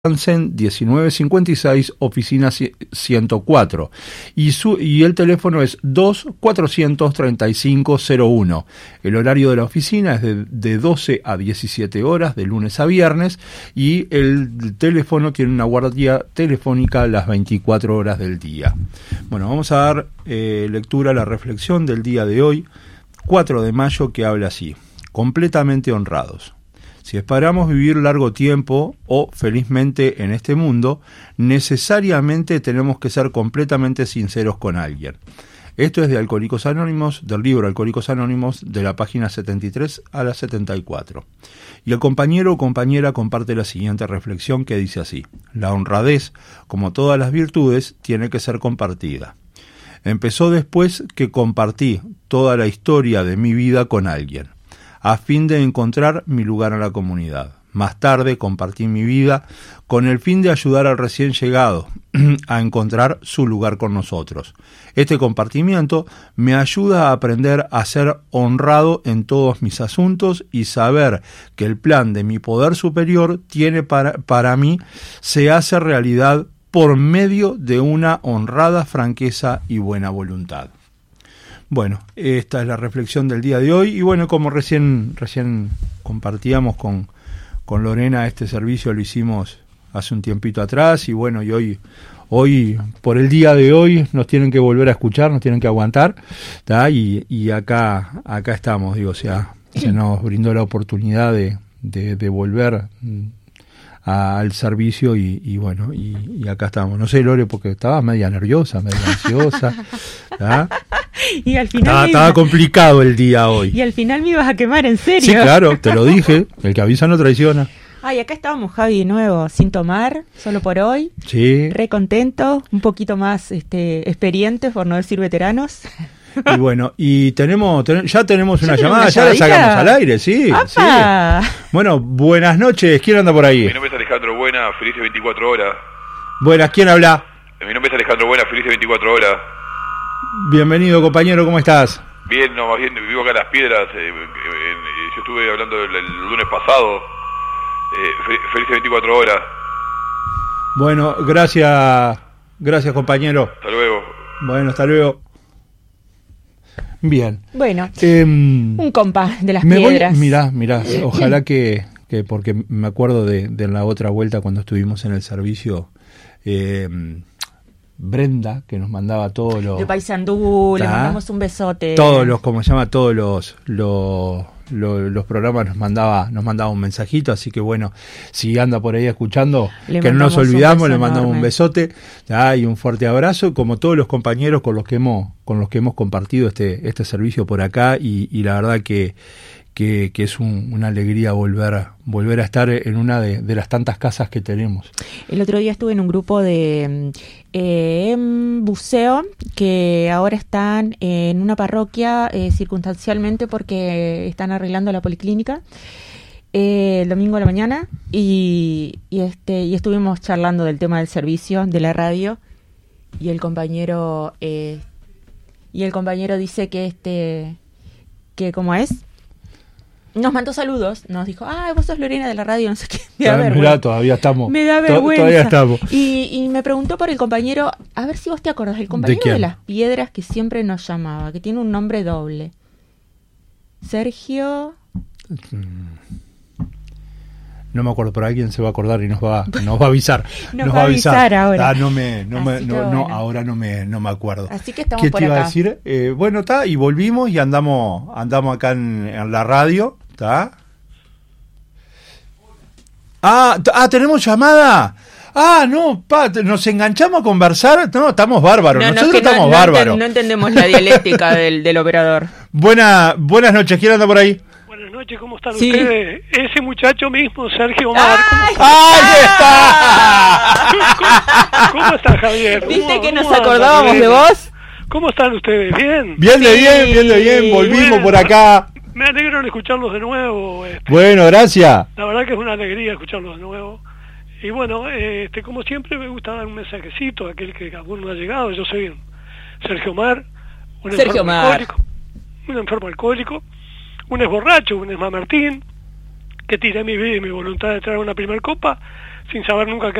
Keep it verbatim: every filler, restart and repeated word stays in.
diecinueve cincuenta y seis, oficina ciento cuatro, y, su, y el teléfono es dos cuatrocientos treinta y cinco cero uno. El horario de la oficina es de, de doce a diecisiete horas, de lunes a viernes, y el teléfono tiene una guardia telefónica las veinticuatro horas del día. Bueno, vamos a dar eh, lectura a la reflexión del día de hoy, cuatro de mayo, que habla así: completamente honrados. Si esperamos vivir largo tiempo o felizmente en este mundo, necesariamente tenemos que ser completamente sinceros con alguien. Esto es de Alcohólicos Anónimos, del libro Alcohólicos Anónimos, de la página setenta y tres a la setenta y cuatro. Y el compañero o compañera comparte la siguiente reflexión, que dice así: la honradez, como todas las virtudes, tiene que ser compartida. Empezó después que compartí toda la historia de mi vida con alguien, a fin de encontrar mi lugar en la comunidad. Más tarde compartí mi vida con el fin de ayudar al recién llegado a encontrar su lugar con nosotros. Este compartimiento me ayuda a aprender a ser honrado en todos mis asuntos y saber que el plan de mi poder superior tiene para, para mí se hace realidad por medio de una honrada franqueza y buena voluntad. Bueno, esta es la reflexión del día de hoy, y bueno, como recién recién compartíamos con, con Lorena, este servicio lo hicimos hace un tiempito atrás, y bueno, y hoy, hoy por el día de hoy nos tienen que volver a escuchar, nos tienen que aguantar, ¿tá? y, y acá acá estamos, digo, o sea, se nos brindó la oportunidad de, de, de volver a, al servicio, y, y bueno, y, y acá estamos. No sé, Lore, porque estabas media nerviosa, media ansiosa, ¿tá? Y al final estaba, estaba complicado el día hoy. Y al final me ibas a quemar, ¿en serio? Sí, claro, te lo dije, el que avisa no traiciona. Ay, acá estábamos, Javi, de nuevo, sin tomar, solo por hoy. Sí. Re contentos, un poquito más este, experientes, por no decir veteranos. Y bueno, y tenemos, ten, ya tenemos una ¿Ya llamada, una ya la sacamos al aire, sí, sí. Bueno, buenas noches, ¿quién anda por ahí? Mi nombre es Alejandro Buena, felices veinticuatro horas. Buenas, ¿quién habla? Mi nombre es Alejandro Buena, felices veinticuatro horas. Bienvenido, compañero, ¿cómo estás? Bien, no, más bien vivo acá en Las Piedras, eh, eh, eh, yo estuve hablando el, el lunes pasado, eh, fe, felices veinticuatro horas. Bueno, gracias, gracias, compañero. Hasta luego. Bueno, hasta luego. Bien. Bueno, eh, un compa de Las me Piedras. Voy, mirá, mirá, ojalá que, que porque me acuerdo de, de la otra vuelta cuando estuvimos en el servicio, eh, Brenda, que nos mandaba todos los... De Paysandú, le mandamos un besote. Todos los, como se llama, todos los... los Los, los programas nos mandaba nos mandaba un mensajito, así que bueno, si anda por ahí escuchando, le que no nos olvidamos, le mandamos enorme. un besote, ¿tá? Y un fuerte abrazo, como todos los compañeros con los que hemos con los que hemos compartido este este servicio por acá, y, y la verdad que que, que es un, una alegría volver volver a estar en una de, de las tantas casas que tenemos. El otro día estuve en un grupo de eh, buceo que ahora están en una parroquia eh, circunstancialmente porque están arreglando la policlínica eh, el domingo a la mañana, y, y este y estuvimos charlando del tema del servicio de la radio, y el compañero eh, y el compañero dice que este que como es nos mandó saludos, nos dijo, ah, vos sos Lorena de la radio, no sé qué. Me da vergüenza. Mirá, todavía estamos. Me da vergüenza. Todavía estamos. Y, y me preguntó por el compañero, a ver si vos te acordás, el compañero de, de Las Piedras que siempre nos llamaba, que tiene un nombre doble. Sergio... No me acuerdo, pero alguien se va a acordar y nos va, nos va a avisar. nos, nos va a avisar, avisar ahora. Ah, no me, no me, no, bueno. no, ahora no me, no me acuerdo. Así que estamos ¿Qué por te iba acá. a decir? Eh, bueno, está, y volvimos y andamos, andamos acá en, en la radio, ¿está? Ah, ah, tenemos llamada. Ah, no, pa, nos enganchamos a conversar. No, estamos bárbaros. No, no, Nosotros es que estamos no, bárbaros. No, ent- no entendemos la dialéctica del, del operador. Buena, buenas noches, ¿quién anda por ahí? Buenas noches, ¿cómo están sí. ustedes? Ese muchacho mismo, Sergio Omar. ¡Ay! ¡Ahí está! ¿Cómo, ¿Cómo está, Javier? ¿Viste que nos ¿Cómo acordábamos de vos? ¿Cómo están ustedes? ¿Bien? Bien de sí. bien, bien de bien, volvimos bueno, por acá. Me alegro de escucharlos de nuevo. Este, Bueno, gracias. La verdad que es una alegría escucharlos de nuevo. Y bueno, este, como siempre me gusta dar un mensajecito a aquel que aún no ha llegado. Yo soy Sergio Omar, un Sergio enfermo Omar. alcohólico, un enfermo alcohólico, un ex borracho, un ex mamartín, que tiré mi vida y mi voluntad de traer una primer copa, sin saber nunca qué